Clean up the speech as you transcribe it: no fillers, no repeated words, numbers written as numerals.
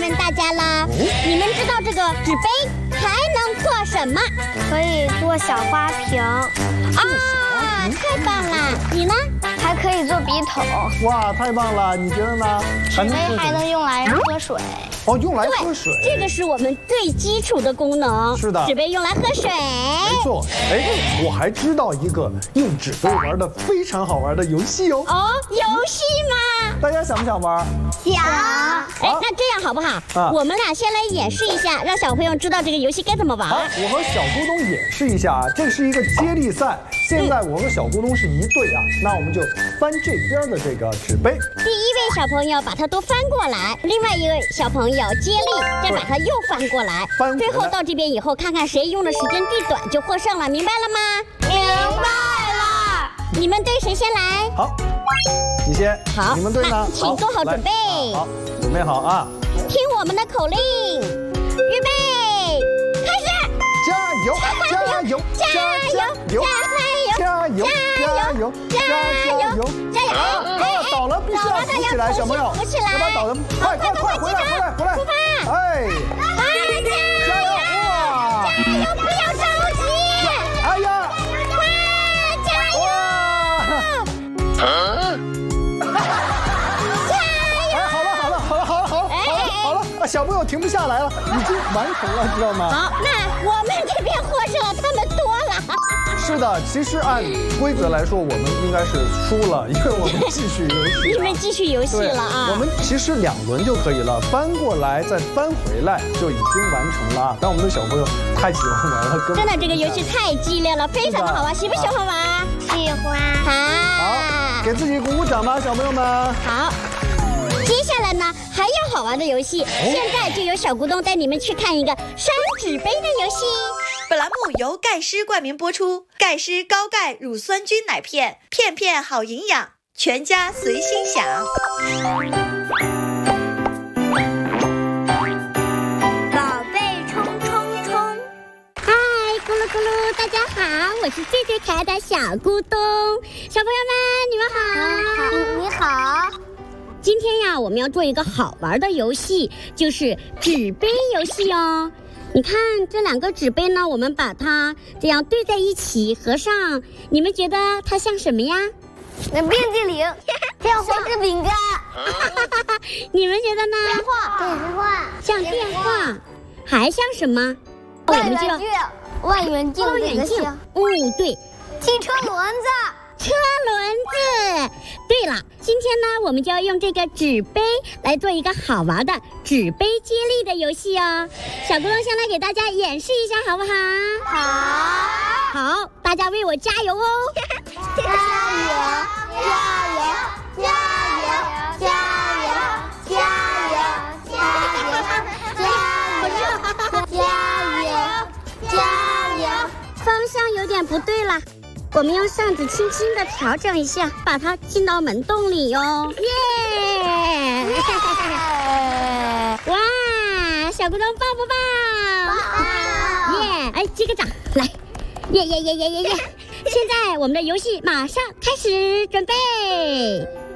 问大家啦，你们知道这个纸杯还能做什么？ 可以做小花瓶啊，太棒了！你呢？ 还可以做笔筒。 哇，太棒了！你觉得呢？ 纸杯还能用来喝水。 哦，用来喝水。 这个是我们最基础的功能。 是的， 纸杯用来喝水。 没错。哎，我还知道一个用纸杯玩的非常好玩的游戏哦。 哦，游戏吗？ 大家想不想玩？ 想。哎，那这样好不好？我们俩先来演示一下，让小朋友知道这个游戏该怎么玩。 好，我和小咕咚演示一下啊，这是一个接力赛。现在我和小咕咚是一队啊，那我们就翻这边的这个纸杯。 第一位小朋友把它都翻过来，另外一位小朋友接力，再把它又翻过来，最后到这边以后，看看谁用的时间最短就获胜了，明白了吗？ 明白了。 你们队谁先来？ 好，你先。 好， 你们队呢？ 请做好准备。 好，准备好啊！ 听我们的口令，预备，开始！ 加油！加油！ 加油！加油！ 加油！加油！加油！ 加油！ 哎，倒了必须要扶起来，小朋友， 扶起来， 要把倒的，快回来！ 出发！ 哎，加油！哇！ 加油！不要着急！ 哎呀！ 快加油！ 好了，小朋友停不下来了，已经完成了，知道吗？ 好，那我们这边获胜了，他们多了。 是的，其实按规则来说，我们应该是输了，因为我们继续游戏。 你们继续游戏了啊！ 我们其实2轮就可以了，翻过来再翻回来就已经完成了。但我们的小朋友太喜欢玩了， 真的这个游戏太激烈了，非常的好玩，喜不喜欢玩？ 喜欢。 好，给自己鼓鼓掌吧，小朋友们。 好。接下来呢，还有好玩的游戏，现在就由小咕咚带你们去看一个扇纸杯的游戏。 本栏目由盖诗冠名播出，盖诗高钙乳酸菌奶片，片片好营养，全家随心享。 宝贝冲冲冲！ 嗨，咕噜咕噜，大家好，我是最最可爱的小咕咚。小朋友们，你们好。 你好。 今天呀，我们要做一个好玩的游戏，就是纸杯游戏哦。你看这2个纸杯呢，我们把它这样对在一起合上，你们觉得它像什么呀？ 那冰激凌，像花式饼干。 你们觉得呢？ 电话， 像电话，还像什么？ 望远镜，望远镜， 对， 汽车轮子。 车轮子。对了，今天呢，我们就要用这个纸杯来做一个好玩的纸杯接力的游戏哦。小咕咚先来给大家演示一下，好不好？好，大家为我加油哦！ 加油！加油！加油！加油！加油！加油！ 方向有点不对了。我们用扇子轻轻地调整一下，把它进到门洞里哟！耶！哇，小咕咚棒不棒？耶！哎，击个掌，来！耶！现在我们的游戏马上开始，准备。